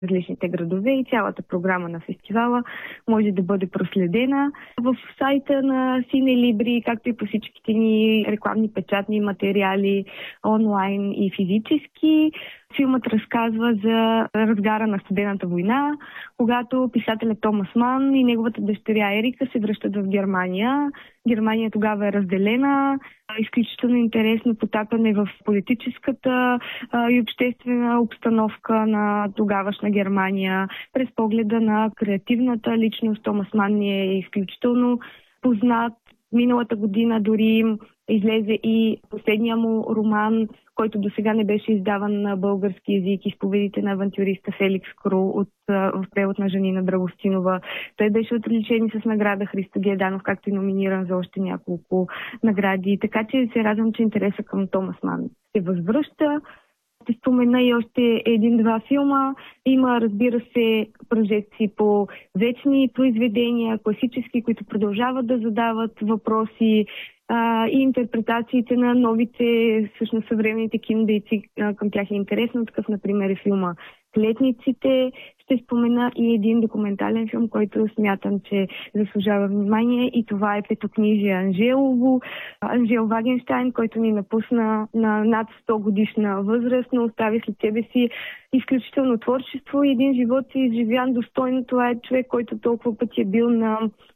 различните градове и цялата програма на фестивала може да бъде проследена в сайта на Синелибри, както и по всичките ни рекламни печатни материали онлайн и физически. Филмът разказва за разгара на студената война, когато писателят Томас Ман и неговата дъщеря Ерика се връщат в Германия. Германия тогава е разделена. Изключително интересно потапане в политическата и обществена обстановка на тогавашна Германия. През погледа на креативната личност Томас Ман ни е изключително познат. Миналата година дори излезе и последния му роман, който досега не беше издаван на български език, Изповедите на авантюриста Феликс Кру в превод на Жанина Драгостинова. Той беше отличен с награда Христо Геданов, както и номиниран за още няколко награди. Така че се радвам, че интереса към Томас Ман се възвръща. Ще спомена и още един-два филма. Има, разбира се, прожекции по вечни произведения, класически, които продължават да задават въпроси и интерпретациите на новите, всъщност съвременните кинодейци към тях е интересно. Такъв, например, е филма "Клетниците". Ще спомена и един документален филм, който смятам, че заслужава внимание, и това е "Петокнижие Анжелово". Анжел Вагенщайн, който ни напусна на над 100 годишна възраст, но остави след себе си изключително творчество и един живот си изживян достойно. Това е човек, който толкова пъти е бил на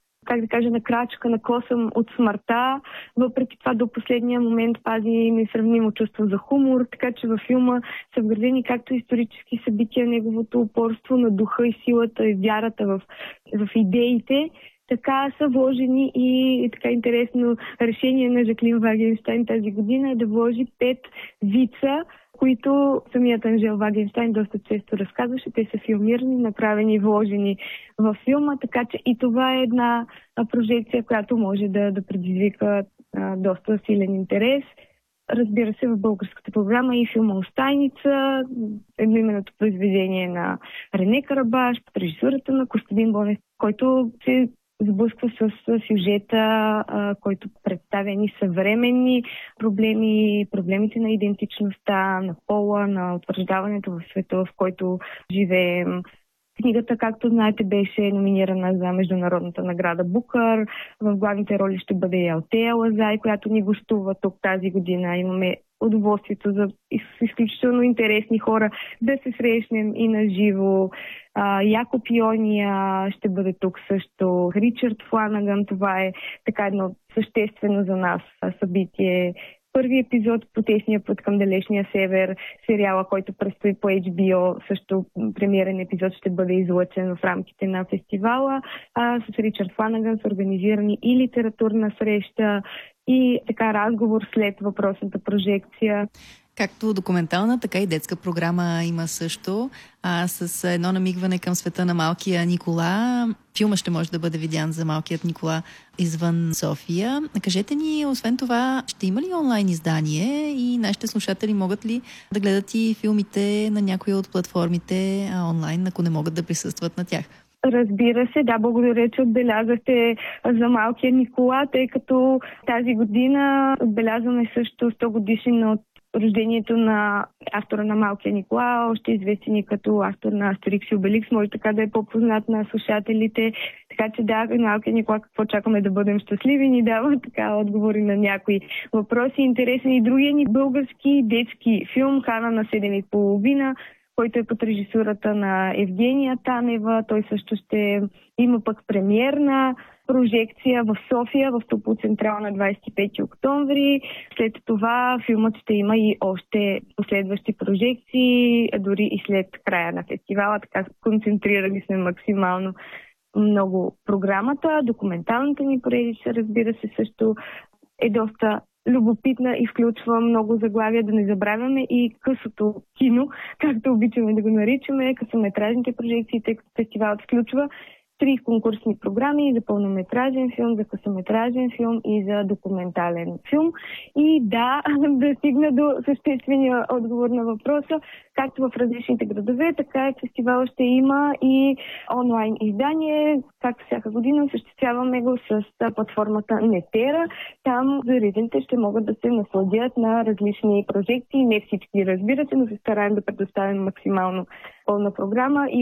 крачка, на косъм от смъртта. Въпреки това до последния момент пази несравнимо чувство за хумор, така че във филма са вградени както исторически събития, неговото упорство на духа и силата и вярата в идеите, така са вложени и така интересно решение на Жаклин Вагенщайн тази година е да вложи 5 вица, които самият Анжел Вагенщайн доста често разказваше. Те са филмирани, направени, вложени във филма, така че и това е една прожекция, която може да предизвика доста силен интерес. Разбира се, в българската програма и филма "Остайница", едноименното произведение на Рене Карабаш, под режисурата на Костадин Бонев, който се сблъсква с сюжета, който представя ни съвременни проблеми, проблемите на идентичността, на пола, на утвърждаването в света, в който живеем. Книгата, както знаете, беше номинирана за международната награда Букър. В главните роли ще бъде и Алтея Лазай, която ни гостува тук тази година. Имаме удоволствието за изключително интересни хора да се срещнем и на живо. Якоб Йония ще бъде тук също. Ричард Фланаган, това е така едно съществено за нас събитие. Първи епизод "По тесния път към далечния север", сериала, който предстои по HBO, също премиерен епизод ще бъде излъчен в рамките на фестивала. С Ричард Фланаган са организирани и литературна среща, и така разговор след въпросната прожекция. Както документална, така и детска програма има също. С едно намигване към света на малкия Никола. Филма ще може да бъде видян за малкият Никола извън София. Кажете ни, освен това, ще има ли онлайн издание и нашите слушатели могат ли да гледат и филмите на някои от платформите онлайн, ако не могат да присъстват на тях? Разбира се, да, благодаря, че отбелязахте за малкия Никола, тъй като тази година отбелязваме също 100 годишнина от рождението на автора на "Малкия Никола", още известен и като автор на "Астерикс и Обеликс", може така да е по-познат на слушателите. Така че да, "Малкия Никола", какво чакаме да бъдем щастливи, ни дава така отговори на някои въпроси. Интересен и другия ни български детски филм "Хана на 7,5", който е под режисурата на Евгения Танева. Той също ще има пък премиерна прожекция в София, в Топлоцентрал на 25 октомври. След това филмът ще има и още последващи прожекции, дори и след края на фестивала. Така концентрирали сме максимално много програмата. Документалната ни поредица, разбира се, също е доста любопитна и включва много заглавия. Да не забравяме и късото кино, както обичаме да го наричаме, късометражните прожекции, тъй като фестивалът включва 3 конкурсни програми за пълнометражен филм, за късометражен филм и за документален филм. И да стигна до съществения отговор на въпроса. Както в различните градове, така и фестивал ще има и онлайн издание. Както всяка година осъществяваме го с платформата Нетера. Там зрителите ще могат да се насладят на различни прожекции. Не всички, разбира се, но се стараем да предоставим максимално пълна програма и